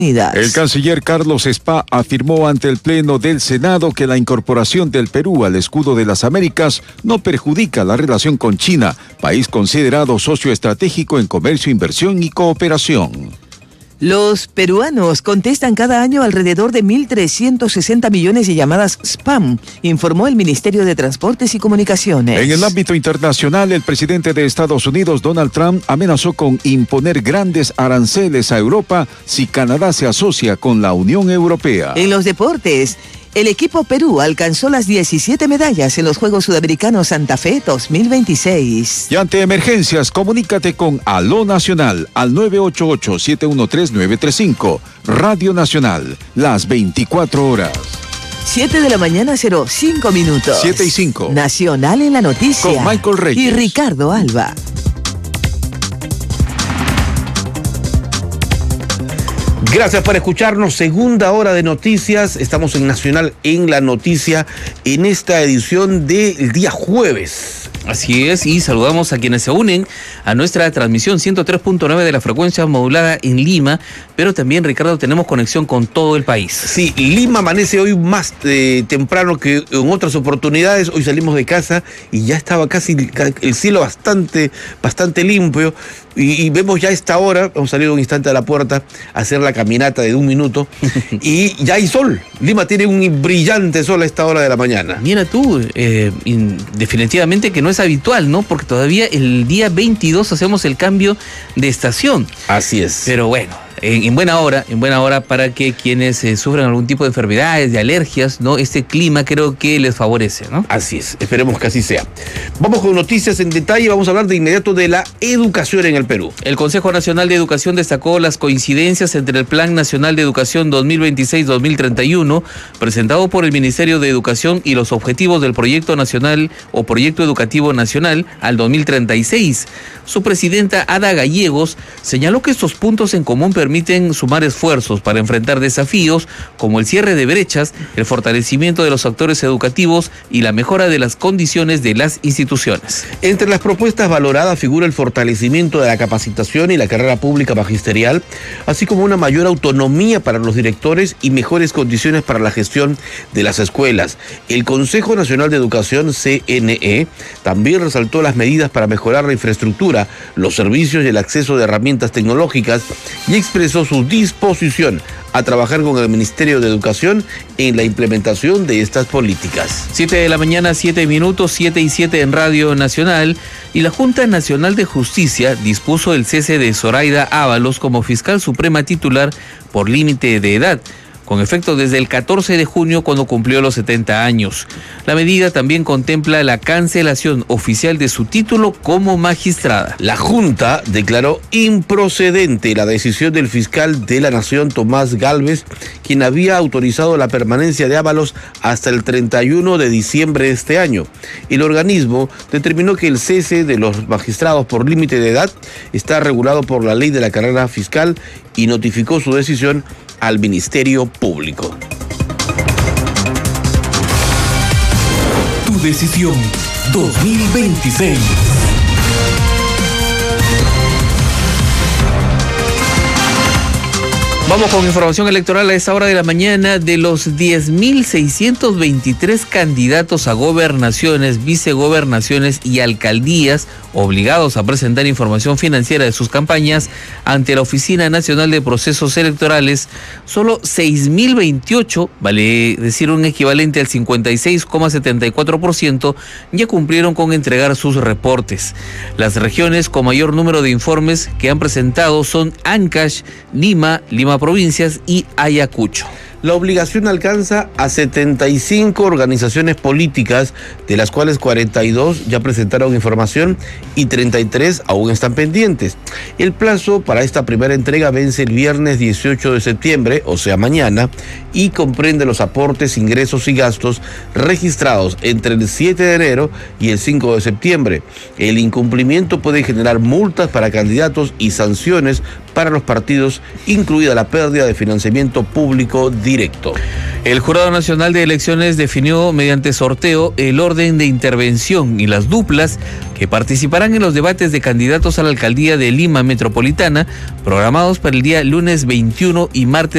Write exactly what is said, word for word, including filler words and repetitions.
El canciller Carlos Spa afirmó ante el Pleno del Senado que la incorporación del Perú al escudo de las Américas no perjudica la relación con China, país considerado socio estratégico en comercio, inversión y cooperación. Los peruanos contestan cada año alrededor de mil trescientos sesenta millones de llamadas spam, informó el Ministerio de Transportes y Comunicaciones. En el ámbito internacional, el presidente de Estados Unidos, Donald Trump, amenazó con imponer grandes aranceles a Europa si Canadá se asocia con la Unión Europea. En los deportes, el equipo Perú alcanzó las diecisiete medallas en los Juegos Sudamericanos Santa Fe dos mil veintiséis. Y ante emergencias, comunícate con Aló Nacional al nueve ocho ocho, siete uno tres, nueve tres cinco. Radio Nacional, las veinticuatro horas. siete de la mañana, cero cinco minutos. siete y cinco. Nacional en la noticia. Con Michael Reyes y Ricardo Alba. Gracias por escucharnos. Segunda hora de noticias. Estamos en Nacional en la Noticia en esta edición del día jueves. Así es, y saludamos a quienes se unen a nuestra transmisión ciento tres punto nueve de la frecuencia modulada en Lima, pero también, Ricardo, tenemos conexión con todo el país. Sí, Lima amanece hoy más eh, temprano que en otras oportunidades. Hoy salimos de casa y ya estaba casi el cielo bastante, bastante limpio. Y, y vemos ya a esta hora, hemos salido un instante a la puerta a hacer la caminata de un minuto y ya hay sol. Lima tiene un brillante sol a esta hora de la mañana. Mira tú, eh, definitivamente que no es habitual, ¿no? Porque todavía el día veintidós hacemos el cambio de estación. Así es. Pero bueno, en, en buena hora, en buena hora para que quienes eh, sufren algún tipo de enfermedades, de alergias, ¿no? Este clima creo que les favorece, ¿no? Así es, esperemos que así sea. Vamos con noticias en detalle, vamos a hablar de inmediato de la educación en el Perú. El Consejo Nacional de Educación destacó las coincidencias entre el Plan Nacional de Educación dos mil veintiséis a dos mil treinta y uno, presentado por el Ministerio de Educación, y los objetivos del Proyecto Nacional o Proyecto Educativo Nacional al dos mil treinta y seis. Su presidenta, Ada Gallegos, señaló que estos puntos en común permiten sumar esfuerzos para enfrentar desafíos como el cierre de brechas, el fortalecimiento de los actores educativos y la mejora de las condiciones de las instituciones. Entre las propuestas valoradas figura el fortalecimiento de la capacitación y la carrera pública magisterial, así como una mayor autonomía para los directores y mejores condiciones para la gestión de las escuelas. El Consejo Nacional de Educación, C N E, también resaltó las medidas para mejorar la infraestructura, los servicios y el acceso de herramientas tecnológicas y expresó su disposición a trabajar con el Ministerio de Educación en la implementación de estas políticas. Siete de la mañana, siete minutos, siete y siete en Radio Nacional. Y la Junta Nacional de Justicia dispuso el cese de Zoraida Ábalos como fiscal suprema titular por límite de edad, con efecto desde el catorce de junio, cuando cumplió los setenta años. La medida también contempla la cancelación oficial de su título como magistrada. La Junta declaró improcedente la decisión del fiscal de la Nación, Tomás Gálvez, quien había autorizado la permanencia de Ábalos hasta el treinta y uno de diciembre de este año. El organismo determinó que el cese de los magistrados por límite de edad está regulado por la ley de la carrera fiscal y notificó su decisión al Ministerio Público. Tu decisión dos mil veintiséis. Vamos con información electoral a esta hora de la mañana. De los diez mil seiscientos veintitrés candidatos a gobernaciones, vicegobernaciones y alcaldías obligados a presentar información financiera de sus campañas ante la Oficina Nacional de Procesos Electorales, solo seis mil veintiocho, vale decir un equivalente al cincuenta y seis coma setenta y cuatro por ciento, ya cumplieron con entregar sus reportes. Las regiones con mayor número de informes que han presentado son Ancash, Lima, Lima Provincias y Ayacucho. La obligación alcanza a setenta y cinco organizaciones políticas, de las cuales cuarenta y dos ya presentaron información y treinta y tres aún están pendientes. El plazo para esta primera entrega vence el viernes dieciocho de septiembre, o sea mañana, y comprende los aportes, ingresos y gastos registrados entre el siete de enero y el cinco de septiembre. El incumplimiento puede generar multas para candidatos y sanciones para los partidos, incluida la pérdida de financiamiento público directo. El Jurado Nacional de Elecciones definió mediante sorteo el orden de intervención y las duplas que participarán en los debates de candidatos a la alcaldía de Lima Metropolitana, programados para el día lunes veintiuno y martes